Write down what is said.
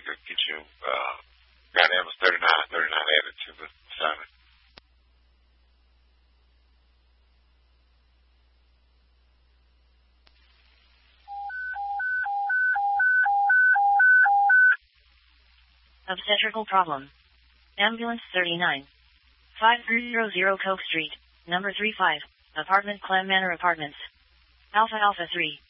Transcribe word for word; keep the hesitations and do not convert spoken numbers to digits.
could get you, uh, got ambulance thirty-nine, thirty-nine added to the assignment. Obstetrical problem. Ambulance thirty-nine. five hundred Coke Street, number three five, apartment Clam Manor Apartments. Alpha Alpha three.